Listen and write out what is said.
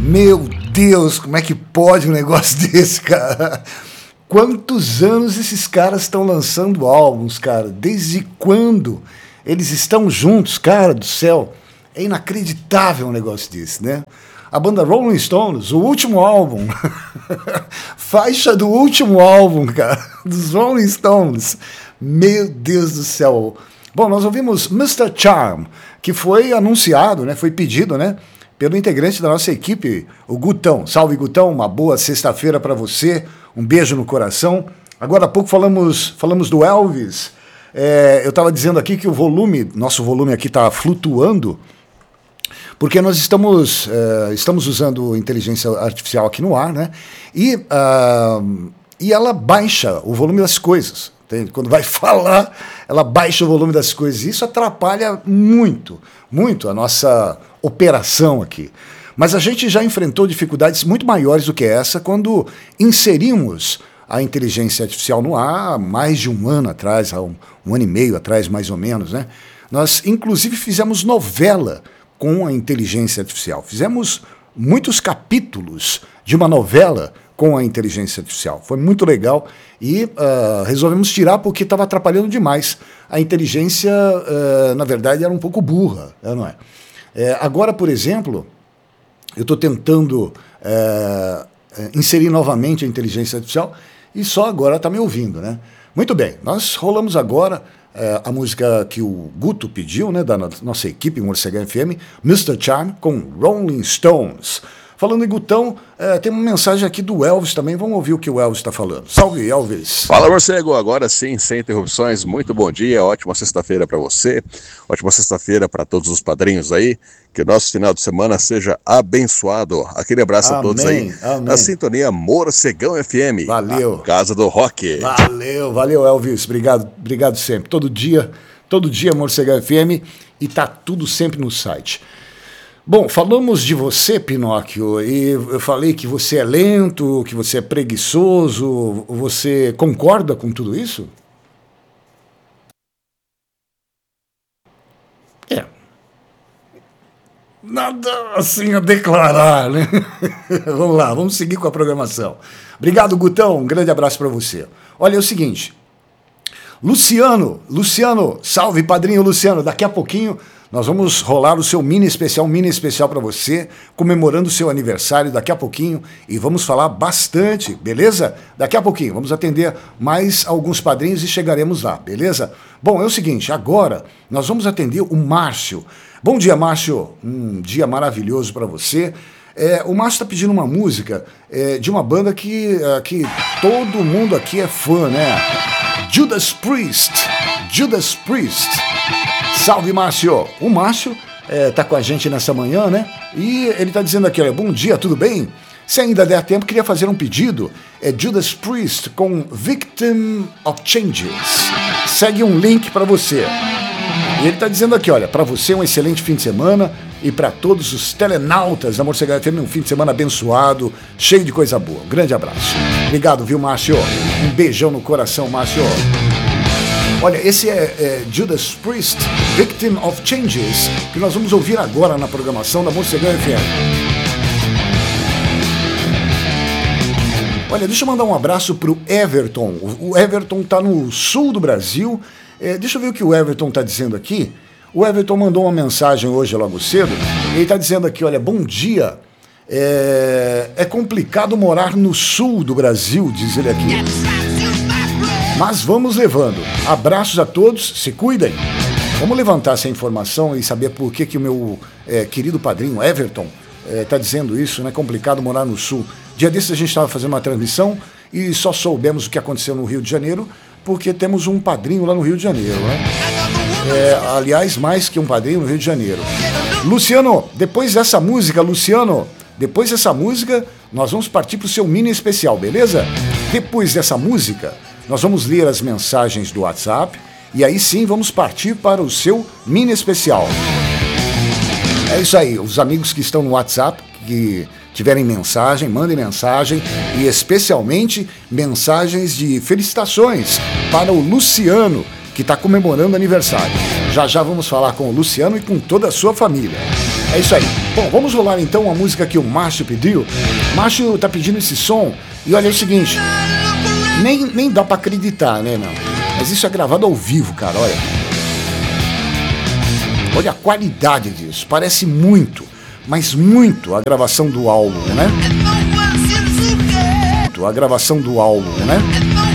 Meu Deus, como é que pode um negócio desse, cara? Quantos anos esses caras estão lançando álbuns, cara? Desde quando eles estão juntos, cara do céu? É inacreditável um negócio desse, né? A banda Rolling Stones, o último álbum, faixa do último álbum, cara, dos Rolling Stones. Meu Deus do céu. Bom, nós ouvimos Mr. Charm, que foi anunciado, né? Foi pedido, né? Pelo integrante da nossa equipe, o Gutão. Salve, Gutão, uma boa sexta-feira para você, um beijo no coração. Agora há pouco falamos do Elvis. Eu estava dizendo aqui que o volume, nosso volume aqui está flutuando, porque nós estamos usando inteligência artificial aqui no ar, né? E ela baixa o volume das coisas. Entende? Quando vai falar, ela baixa o volume das coisas. Isso atrapalha muito, muito a nossa operação aqui. Mas a gente já enfrentou dificuldades muito maiores do que essa quando inserimos a inteligência artificial no ar há mais de um ano atrás, há um ano e meio atrás, mais ou menos, né? Nós, inclusive, fizemos novela com a inteligência artificial. Fizemos muitos capítulos de uma novela com a inteligência artificial. Foi muito legal e resolvemos tirar porque estava atrapalhando demais. A inteligência, na verdade, era um pouco burra, não é? Agora, por exemplo, eu estou tentando inserir novamente a inteligência artificial e só agora está me ouvindo, né? Muito bem, nós rolamos agora a música que o Guto pediu, né, da nossa equipe Morcegão FM, Mr. Charm, com Rolling Stones. Falando em Gutão, tem uma mensagem aqui do Elvis também. Vamos ouvir o que o Elvis está falando. Salve, Elvis. Fala, morcego. Agora sim, sem interrupções. Muito bom dia. Ótima sexta-feira para você. Ótima sexta-feira para todos os padrinhos aí. Que o nosso final de semana seja abençoado. Aquele abraço a todos aí. Amém. Na sintonia Morcegão FM. Valeu. A casa do rock. Valeu, Elvis. Obrigado sempre. Todo dia Morcegão FM e tá tudo sempre no site. Bom, falamos de você, Pinóquio, e eu falei que você é lento, que você é preguiçoso. Você concorda com tudo isso? Nada assim a declarar, né? Vamos lá, vamos seguir com a programação. Obrigado, Gutão, um grande abraço para você. Olha, é o seguinte, Luciano, salve, padrinho Luciano, daqui a pouquinho nós vamos rolar o seu mini especial para você, comemorando o seu aniversário daqui a pouquinho, e vamos falar bastante, beleza? Daqui a pouquinho, vamos atender mais alguns padrinhos e chegaremos lá, beleza? Bom, é o seguinte, agora nós vamos atender o Márcio. Bom dia, Márcio, um dia maravilhoso para você. O Márcio está pedindo uma música de uma banda que todo mundo aqui é fã, né? Judas Priest. Salve, Márcio! O Márcio tá com a gente nessa manhã, né? E ele tá dizendo aqui, olha, bom dia, tudo bem? Se ainda der tempo, queria fazer um pedido. Judas Priest com Victim of Changes. Segue um link para você. E ele tá dizendo aqui, olha, para você um excelente fim de semana e para todos os telenautas da Morcegão FM um fim de semana abençoado, cheio de coisa boa. Um grande abraço. Obrigado, viu, Márcio? Um beijão no coração, Márcio. Olha, esse é Judas Priest, Victim of Changes, que nós vamos ouvir agora na programação da Morcegão FM. Olha, deixa eu mandar um abraço pro Everton. O Everton tá no sul do Brasil. Deixa eu ver o que o Everton tá dizendo aqui. O Everton mandou uma mensagem hoje logo cedo. Ele tá dizendo aqui, olha, bom dia. É complicado morar no sul do Brasil, diz ele aqui. Mas vamos levando. Abraços a todos, se cuidem. Vamos levantar essa informação e saber por que o meu querido padrinho Everton está dizendo isso, né? Complicado morar no sul. Dia desses a gente estava fazendo uma transmissão e só soubemos o que aconteceu no Rio de Janeiro porque temos um padrinho lá no Rio de Janeiro, né? Aliás, mais que um padrinho no Rio de Janeiro. Luciano, depois dessa música, nós vamos partir para o seu mini especial, beleza? Depois dessa música, nós vamos ler as mensagens do WhatsApp e aí sim vamos partir para o seu mini especial. É isso aí, os amigos que estão no WhatsApp, que tiverem mensagem, mandem mensagem e especialmente mensagens de felicitações para o Luciano, que está comemorando aniversário. Já já vamos falar com o Luciano e com toda a sua família. É isso aí. Bom, vamos rolar então uma música que o Márcio pediu. Márcio tá pedindo esse som e olha, é o seguinte, nem dá pra acreditar, né, meu? Mas isso é gravado ao vivo, cara, olha. Olha a qualidade disso, parece muito, mas muito a gravação do álbum, né? A gravação do álbum, né?